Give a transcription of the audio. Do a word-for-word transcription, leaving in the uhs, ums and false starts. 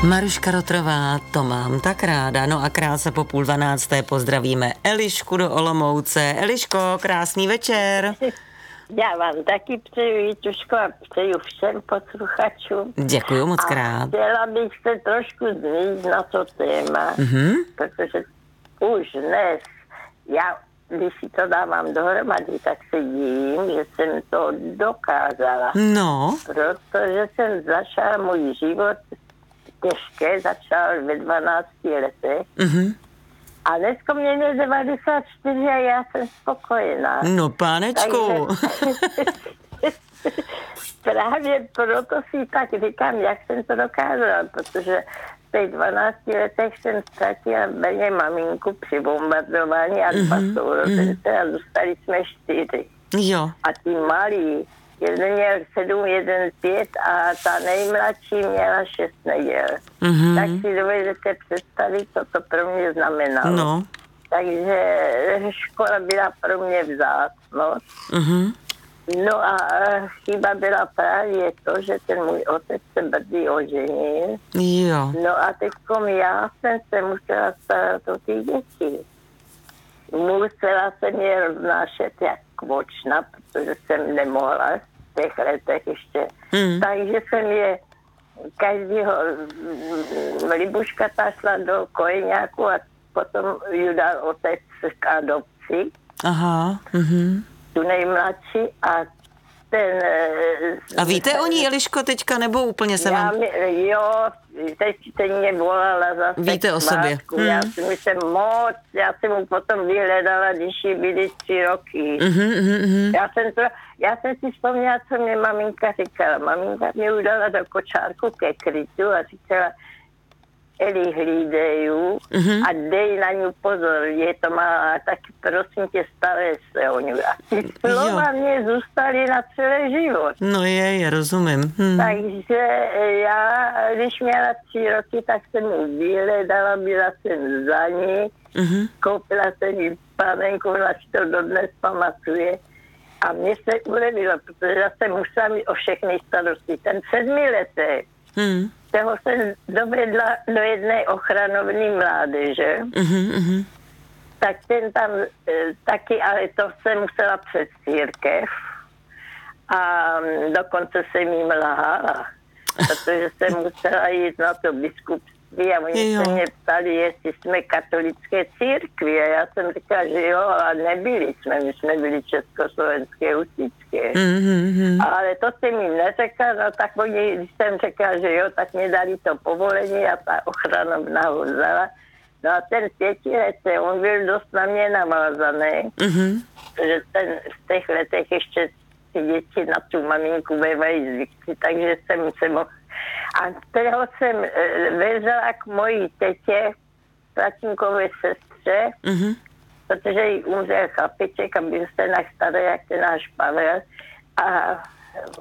Maruška Rotrová, to mám tak ráda. No a krátce po půl dvanácté pozdravíme Elišku do Olomouce. Eliško, krásný večer. Já vám taky přeju, Jituško, a přeju všem posluchačům. Děkuju moc krát. Chtěla bych se trošku zmínit na to téma, mm-hmm. protože už dnes, já, když si to dávám dohromady, tak se divím, že jsem to dokázala. No. Protože jsem začala můj život těžké, začal ve dvanácti letech. Mm-hmm. A dneska mě je devadesát čtyři a já jsem spokojená. No, pánečku. Takže, právě proto si tak říkám, jak jsem to dokázala, protože v těch dvanácti letech jsem ztratila Brně maminku při bombardování a dva mm-hmm. sourozence a dostali jsme čtyři. Jo. A ty malí, jeden měl sedm, jeden pět a ta nejmladší měla šest neděl. Mm-hmm. Tak si dovedete představit, co to pro mě znamenalo. No. Takže škola byla pro mě vzácnost. Mm-hmm. No a chyba byla právě to, že ten můj otec se brzy oženil. Jo. No a teďkom já jsem se musela starat o ty děti. Musela jsem je roznášet jak kvočna, protože jsem nemohla v těch letech ještě. Mm. Takže jsem je každýho Libuška ta šla do kojeňáku a potom ju dal otec k adopci. Aha. Mm-hmm. Tu nejmladší a ten... A víte ten, o ní, Eliško, teďka, nebo úplně se vám... Jo, teď se mě volala zase. Víte o sobě. Hmm. Já si myslím moc, já jsem mu potom vyhledala, když jí byly tři roky. Mm-hmm, mm-hmm. Já, jsem to, já jsem si vzpomněla, co mě maminka říkala. Maminka mě udala do kočárku ke krytu a říkala, Eli, hlídej ju mm-hmm. a dej na ňu pozor, je to má, tak prosím tě, staré se o ňu. A ty slova mě zůstaly na celý život. No je, já rozumím. Hmm. Takže já, když měla tři roky, tak jsem ji vyhledala, byla jsem za ní, mm-hmm. koupila jsem jí panenku, ona si to dodnes pamatuje. A mně se ulevilo, protože já jsem musela mít o všechny starosti. Ten sedmiletý, hmm. toho jsem dovedla do jedné ochranovní mládeže, uh-huh. tak ten tam e, taky, ale to jsem musela přes církev a dokonce jsem jim lhala, protože jsem musela jít na to biskupství a oni jo. se mě ptali, jestli jsme katolické církvi a já jsem říkala, že jo, ale nebyli jsme, my jsme byli československé husitské. Mm-hmm. Ale to jsem jim neřekla, no tak oni, když jsem řekla, že jo, tak mě dali to povolení a ta ochranovna ho vzala. No a ten pětiletý, on byl dost na mě navázaný, mm-hmm. protože ten v těch letech ještě ty děti na tu maminku bývají zvyklí, takže jsem se mohl. A toho jsem e, vezla k mojí tetě, tatínkové sestře, mm-hmm. protože jí umřel chlapiček a byl se náš starý, jak ten náš Pavel. A